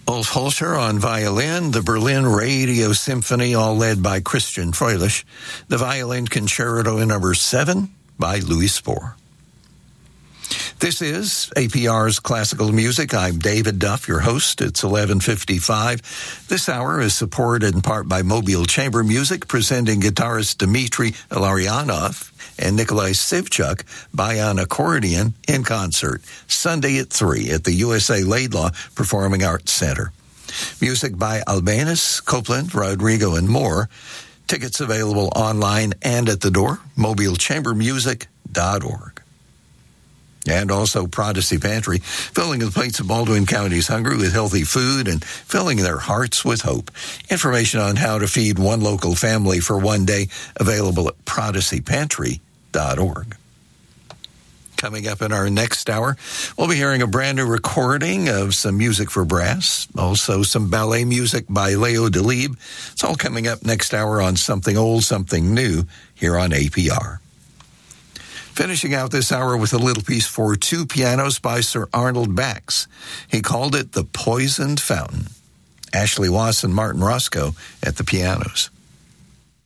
Ulf Holscher on violin, the Berlin Radio Symphony, all led by Christian Freilich, the Violin Concerto No. 7 by Louis Spohr. This is APR's Classical Music. I'm David Duff, your host. It's 11:55. This hour is supported in part by Mobile Chamber Music, presenting guitarist Dmitry Ilarionov and Nikolai Sivchuk on accordion in concert, Sunday at 3 at the USA Laidlaw Performing Arts Center. Music by Albanus, Copeland, Rodrigo, and more. Tickets available online and at the door, mobilechambermusic.org. And also Prodigy Pantry, filling the plates of Baldwin County's hungry with healthy food and filling their hearts with hope. Information on how to feed one local family for one day available at prodigypantry.org. Coming up in our next hour, we'll be hearing a brand new recording of some music for brass, also some ballet music by Leo Delibes. It's all coming up next hour on Something Old, Something New here on APR. Finishing out this hour with a little piece for two pianos by Sir Arnold Bax. He called it The Poisoned Fountain. Ashley Wass and Martin Roscoe at the pianos.